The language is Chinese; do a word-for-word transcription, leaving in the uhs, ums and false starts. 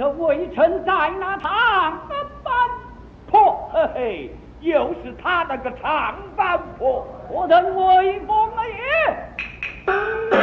这微臣在那堂班婆，嘿嘿，又是他那个长班婆，我等威风了也。